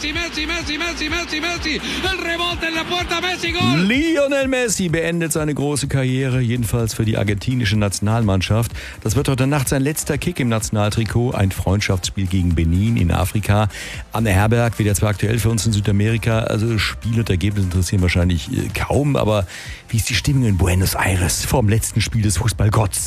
el rebote en la puerta, Messi, Gol! Lionel Messi beendet seine große Karriere, jedenfalls für die argentinische Nationalmannschaft. Das wird heute Nacht sein letzter Kick im Nationaltrikot, ein Freundschaftsspiel gegen Benin in Afrika. Anne Herberg wird jetzt zwar aktuell für uns in Südamerika, also Spiel und Ergebnisse interessieren wahrscheinlich kaum, aber wie ist die Stimmung in Buenos Aires vor dem letzten Spiel des Fußballgotts?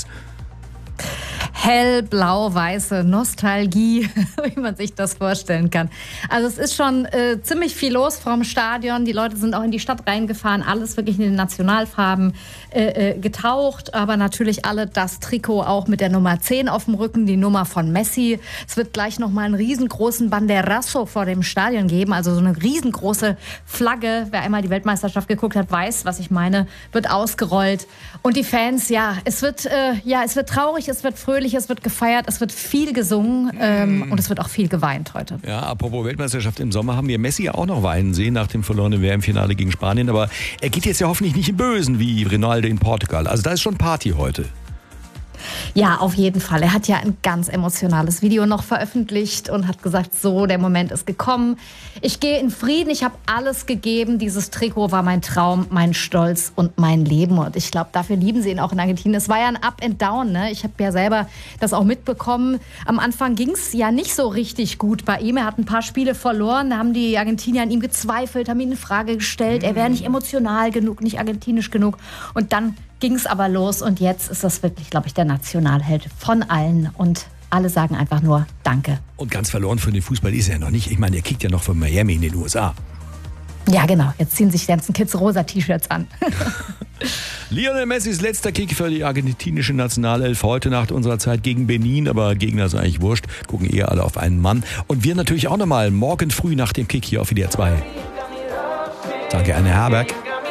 Hellblau-weiße Nostalgie, wie man sich das vorstellen kann. Also es ist schon ziemlich viel los vorm Stadion. Die Leute sind auch in die Stadt reingefahren, alles wirklich in den Nationalfarben getaucht, aber natürlich alle das Trikot auch mit der Nummer 10 auf dem Rücken, die Nummer von Messi. Es wird gleich nochmal einen riesengroßen Banderazo vor dem Stadion geben, also so eine riesengroße Flagge. Wer einmal die Weltmeisterschaft geguckt hat, weiß, was ich meine, wird ausgerollt. Und die Fans, es wird traurig, es wird fröhlich, es wird gefeiert, es wird viel gesungen und es wird auch viel geweint heute. Ja, apropos Weltmeisterschaft im Sommer haben wir Messi ja auch noch weinen sehen nach dem verlorenen WM-Finale gegen Spanien. Aber er geht jetzt ja hoffentlich nicht im Bösen wie Ronaldo in Portugal. Also da ist schon Party heute. Ja, auf jeden Fall. Er hat ja ein ganz emotionales Video noch veröffentlicht und hat gesagt, so, der Moment ist gekommen. Ich gehe in Frieden, ich habe alles gegeben. Dieses Trikot war mein Traum, mein Stolz und mein Leben. Und ich glaube, dafür lieben sie ihn auch in Argentinien. Es war ja ein Up and Down, ne? Ich habe ja selber das auch mitbekommen. Am Anfang ging es ja nicht so richtig gut bei ihm. Er hat ein paar Spiele verloren. Da haben die Argentinier an ihm gezweifelt, haben ihn in Frage gestellt. Er wäre nicht emotional genug, nicht argentinisch genug. Und dann ging es aber los und jetzt ist das wirklich, glaube ich, der Nationalheld von allen und alle sagen einfach nur Danke. Und ganz verloren für den Fußball ist er noch nicht. Ich meine, er kickt ja noch von Miami in den USA. Ja, genau. Jetzt ziehen sich die ganzen Kids rosa T-Shirts an. Lionel Messis letzter Kick für die argentinische Nationalelf heute Nacht unserer Zeit gegen Benin, aber Gegner ist eigentlich wurscht, gucken eher alle auf einen Mann. Und wir natürlich auch nochmal morgen früh nach dem Kick hier auf WDR 2. Danke, Anne Herberg.